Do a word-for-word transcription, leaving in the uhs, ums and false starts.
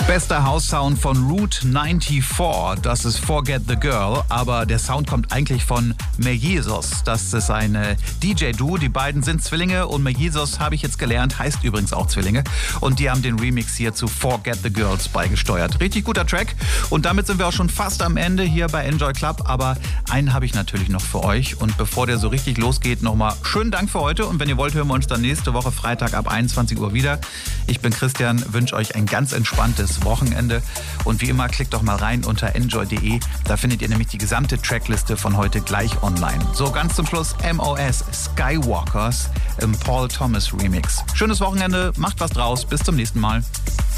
Bester House-Sound von Route vierundneunzig, das ist Forget the Girl, aber der Sound kommt eigentlich von Mellizos. Das ist eine D J-Duo, die beiden sind Zwillinge und Mellizos, habe ich jetzt gelernt, heißt übrigens auch Zwillinge. Und die haben den Remix hier zu Forget the Girls beigesteuert. Richtig guter Track und damit sind wir auch schon fast am Ende hier bei Enjoy Club, aber einen habe ich natürlich noch für euch und bevor der so richtig losgeht, nochmal schönen Dank für heute und wenn ihr wollt, hören wir uns dann nächste Woche Freitag ab einundzwanzig Uhr wieder. Ich bin Christian, wünsche euch ein ganz entspanntes Wochenende und wie immer klickt doch mal rein unter enjoy punkt de, da findet ihr nämlich die gesamte Trackliste von heute gleich online. So, ganz zum Schluss M O S Skywalkers im Paul Thomas Remix. Schönes Wochenende, macht was draus, bis zum nächsten Mal.